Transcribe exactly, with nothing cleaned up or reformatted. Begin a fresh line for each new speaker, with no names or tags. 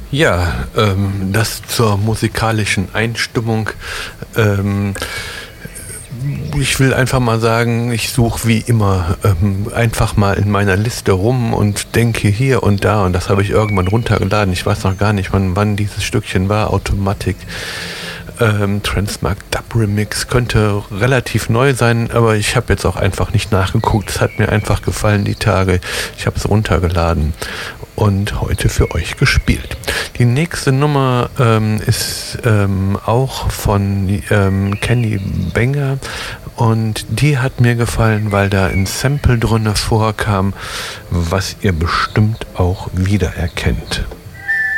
Ja, ähm, das zur musikalischen Einstimmung. Ähm, ich will einfach mal sagen, ich suche wie immer ähm, einfach mal in meiner Liste rum und denke hier und da, und das habe ich irgendwann runtergeladen. Ich weiß noch gar nicht, wann, wann dieses Stückchen war. Automatic ähm, Transmark Dub Remix könnte relativ neu sein, aber ich habe jetzt auch einfach nicht nachgeguckt. Es hat mir einfach gefallen die Tage. Ich habe es runtergeladen und heute für euch gespielt. Die nächste Nummer ähm, ist ähm, auch von ähm, Kenny Banger, und die hat mir gefallen, weil da ein Sample drinne vorkam, was ihr bestimmt auch wiedererkennt.